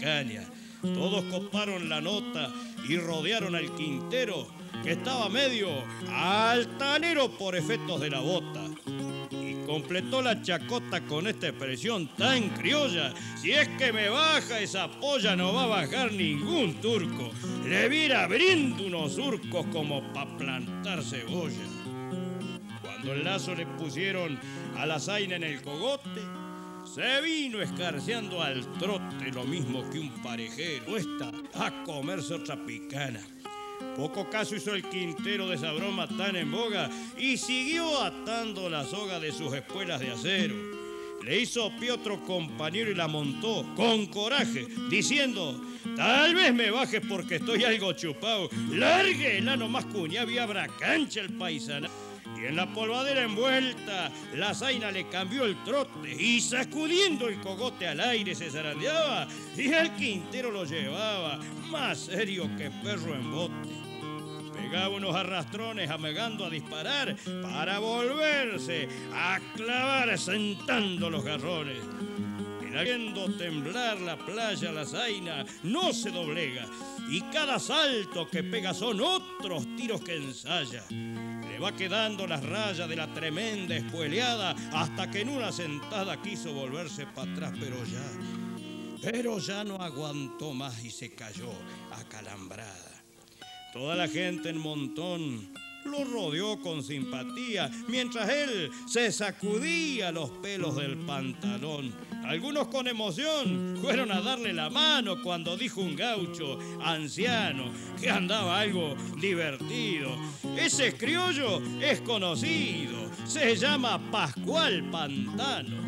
caña. Todos coparon la nota y rodearon al Quintero, que estaba medio altanero por efectos de la bota. Y completó la chacota con esta expresión tan criolla: si es que me baja esa polla, no va a bajar ningún turco. Le viera abriendo unos surcos como pa' plantar cebolla. Cuando el lazo le pusieron a la zaina en el cogote, se vino escarceando al trote lo mismo que un parejero está a comerse otra picana. Poco caso hizo el Quintero de esa broma tan en boga y siguió atando la soga de sus espuelas de acero. Le hizo pie otro compañero y la montó con coraje, diciendo: tal vez me bajes porque estoy algo chupado. Lárguela nomás, cuñado, y abra cancha el paisano. Y en la polvadera envuelta, la zaina le cambió el trote y sacudiendo el cogote al aire se zarandeaba, y el Quintero lo llevaba más serio que perro en bote. Pegaba unos arrastrones amagando a disparar para volverse a clavar sentando los garrones. Y haciendo temblar la playa, la zaina no se doblega, y cada salto que pega son otros tiros que ensaya. Le va quedando las rayas de la tremenda espueleada hasta que en una sentada quiso volverse para atrás, pero ya no aguantó más y se cayó acalambrada. Toda la gente en montón lo rodeó con simpatía mientras él se sacudía los pelos del pantalón. Algunos con emoción fueron a darle la mano cuando dijo un gaucho anciano que andaba algo divertido: ese criollo es conocido, se llama Pascual Pantano.